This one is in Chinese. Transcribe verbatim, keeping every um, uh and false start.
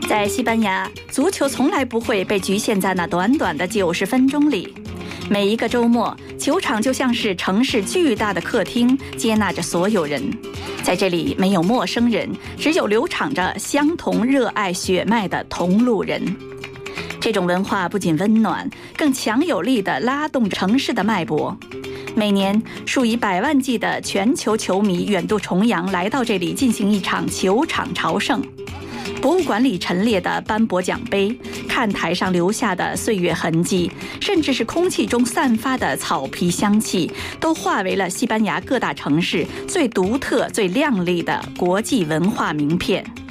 在西班牙，足球从来不会被局限在那短短的九十分钟里。每一个周末，球场就像是城市巨大的客厅，接纳着所有人。在这里，没有陌生人，只有流淌着相同热爱血脉的同路人。这种文化不仅温暖，更强有力地拉动城市的脉搏。每年，数以百万计的全球球迷远渡重洋来到这里进行一场球场朝圣。博物馆里陈列的斑驳奖杯，看台上留下的岁月痕迹，甚至是空气中散发的草皮香气，都化为了西班牙各大城市最独特、最亮丽的国际文化名片。